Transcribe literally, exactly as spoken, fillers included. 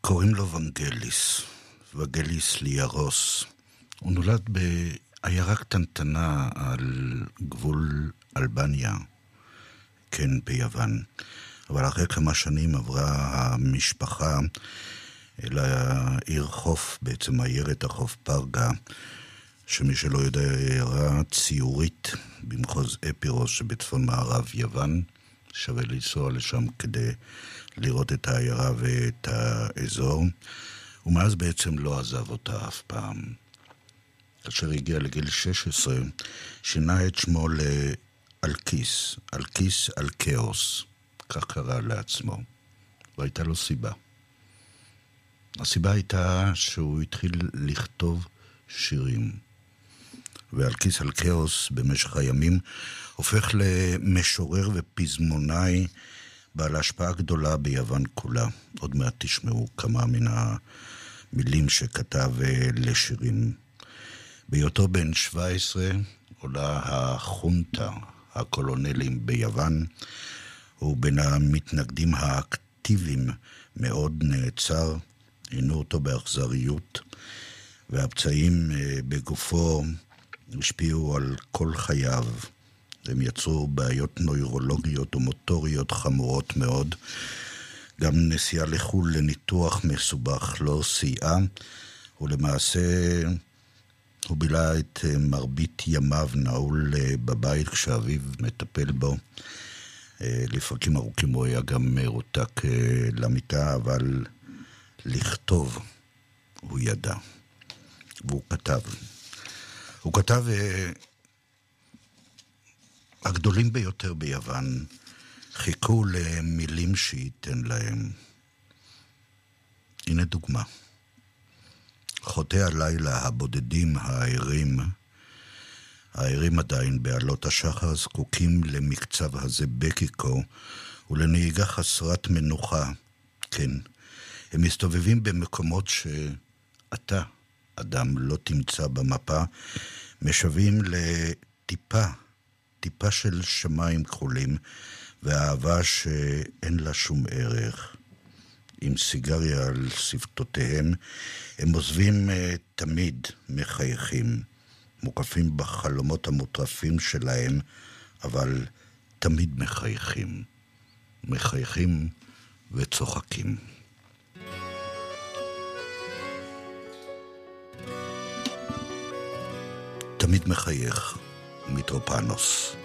קוראים לו ונגליס, ונגליס ליארוס. הוא נולד בעיירה קטנטנה על גבול אלבניה, כן, ביוון. אבל אחרי כמה שנים עברה המשפחה אל העיר חוף, בעצם עיירת החוף פרגה, שמי שלא יודע, עיירה ציורית במחוז אפירוס שבצפון מערב יוון. שווה לנסוע לשם כדי לראות את העיירה ואת האזור. ומאז בעצם לא עזב אותה אף פעם. כאשר הגיע לגיל שש עשרה, שינה את שמו לאלקיס, אלקיס אלקאוס, כך קרא לעצמו. והייתה לו סיבה. הסיבה הייתה שהוא התחיל לכתוב שירים. ואלקיס אלקאוס במשך הימים הופך למשורר ופזמונאי בעל השפעה גדולה ביוון כולה. עוד מעט תשמעו כמה מן המילים שכתב לשירים. בהיותו בן שבע עשרה עולה החונטה, הקולונלים ביוון, הוא בין המתנגדים האקטיביים מאוד נעצר, עינו אותו באכזריות, והפצעים בגופו השפיעו על כל חייו. הם יצרו בעיות נוירולוגיות ומוטוריות חמורות מאוד. גם נסיעה לחו"ל לניתוח מסובך לא סייעה, ולמעשה הוא בילה את מרבית ימיו נעול בבית כשאביו מטפל בו. לפרקים ארוכים הוא היה גם מרותק למיטה, אבל לכתוב הוא ידע. והוא כתב. הוא כתב, הגדולים ביותר ביוון חיכו למילים שייתן להם. הנה דוגמה. חוטא הלילה הבודדים הערים, הערים עדיין בעלות השחר זקוקים למקצב הזה בקיקו ולנהיגה חסרת מנוחה. כן, הם מסתובבים במקומות שאתה, אדם, לא תמצא במפה, משווים לטיפה, טיפה של שמיים כחולים, והאהבה שאין לה שום ערך. עם סיגריה על שפתותיהם, הם עוזבים uh, תמיד מחייכים, מוקפים בחלומות המוטרפים שלהם, אבל תמיד מחייכים. מחייכים וצוחקים. תמיד מחייך, מיטרופנוס.